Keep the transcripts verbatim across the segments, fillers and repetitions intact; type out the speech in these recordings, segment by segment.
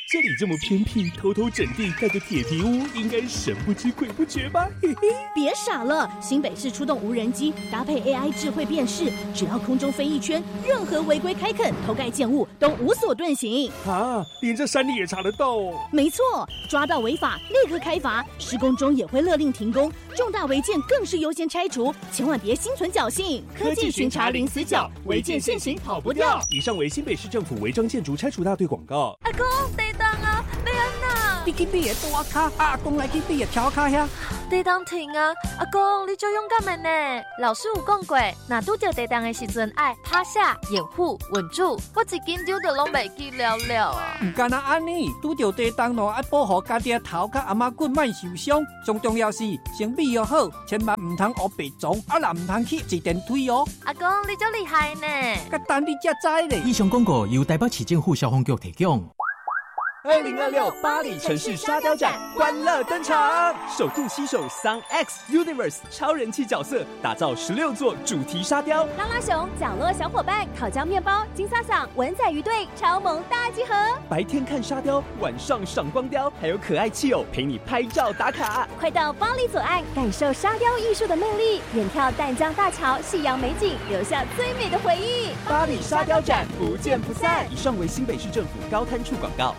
这里这么偏僻，偷偷整地盖个铁皮屋，应该神不知鬼不觉吧？嘿嘿， 别傻了，新北市出动无人机，搭配 A I 智慧辨识，只要空中飞一圈，任何违规开垦、偷盖建物都无所遁形。 啊，连这山里也查得到哦？ 没错，抓到违法立刻开罚，施工中也会勒令停工，重大违建更是优先拆除，千万别心存侥幸。 科技巡查零死角，违建现行跑不掉。以上为新北市政府违章建筑拆除大队广告。 阿公，地动啊，要安那？ 你去你的大卡，阿公来去你的桥卡遐。 地动停啊！阿公，你足勇敢的呢。老师有讲过，若拄到地动的时阵，爱趴下、掩护、稳住。我一紧张就拢袂记了了啊！ 唔干那安尼，拄到地动咯，爱保护家己的头甲阿妈骨莫受伤。最重要是身体要好，千万唔通学白撞，啊啦唔通去坐电梯哦。 阿公，你足厉害呢！ 甲等你才知咧。 以上广告由台北市政府消防局提供。 二零二六巴黎城市沙雕展欢乐登场，首度携手 Sun X Universe 超人气角色，打造十六座主题沙雕。 拉拉熊、角落小伙伴、烤焦面包、金萨桑、文仔鱼队超萌大集合。 白天看沙雕，晚上赏光雕，还有可爱企偶陪你拍照打卡。 快到巴黎左岸，感受沙雕艺术的魅力，远眺淡江大桥、夕阳美景，留下最美的回忆。 巴黎沙雕展不见不散。以上为新北市政府高滩处广告。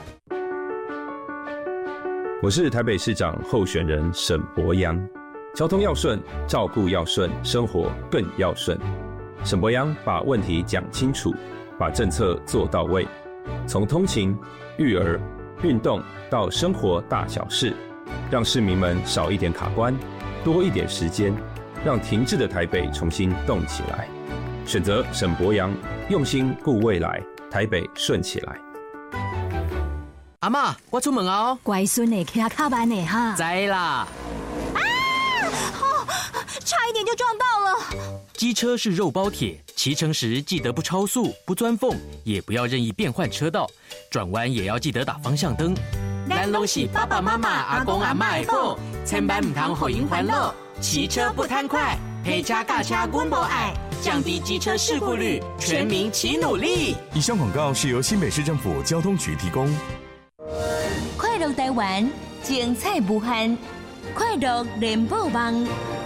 我是台北市长候选人沈伯洋。交通要顺，照顾要顺，生活更要顺。沈伯洋把问题讲清楚，把政策做到位，从通勤、育儿、运动到生活大小事，让市民们少一点卡关，多一点时间，让停滞的台北重新动起来。选择沈伯洋，用心顾未来，台北顺起来。 阿嬷，我出门啊！ 乖孙呢，骑较慢呢哈。 知啦。 啊！哦，差一点就撞到了。 机车是肉包铁，骑乘时记得不超速、不钻缝，也不要任意变换车道，转弯也要记得打方向灯。咱拢是爸爸妈妈、阿公阿嬷的宝，千万唔通互因烦恼。骑车不贪快，陪车驾车阮无爱，降低机车事故率，全民齐努力。 以上广告是由新北市政府交通局提供。 快乐台湾，精彩无限，快乐联播网。